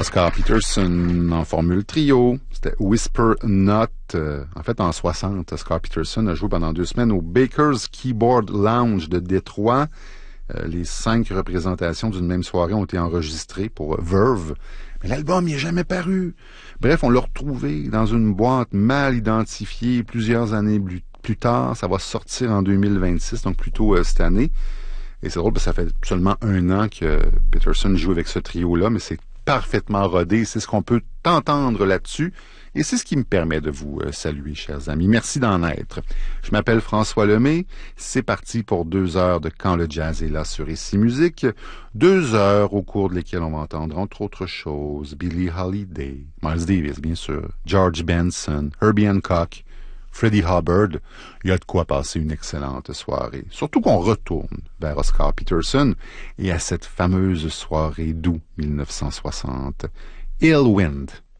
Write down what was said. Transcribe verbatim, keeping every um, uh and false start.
Oscar Peterson en formule trio. C'était Whisper Not. Euh, en fait, en soixante, Oscar Peterson a joué pendant deux semaines au Baker's Keyboard Lounge de Détroit. Euh, les cinq représentations d'une même soirée ont été enregistrées pour Verve. Mais l'album n'y est jamais paru. Bref, on l'a retrouvé dans une boîte mal identifiée plusieurs années plus, plus tard. Ça va sortir en deux mille vingt-six, donc plutôt euh, cette année. Et c'est drôle parce que ça fait seulement un an que Peterson joue avec ce trio-là, mais c'est parfaitement rodé. C'est ce qu'on peut entendre là-dessus. Et c'est ce qui me permet de vous euh, saluer, chers amis. Merci d'en être. Je m'appelle François Lemay. C'est parti pour deux heures de Quand le jazz est là sur Ici Musique. Deux heures au cours de lesquelles on va entendre, entre autres choses, Billie Holiday, Miles Davis, bien sûr, George Benson, Herbie Hancock, Freddie Hubbard. Il y a de quoi passer une excellente soirée. Surtout qu'on retourne vers Oscar Peterson et à cette fameuse soirée d'août mille neuf cent soixante. Ill Wind.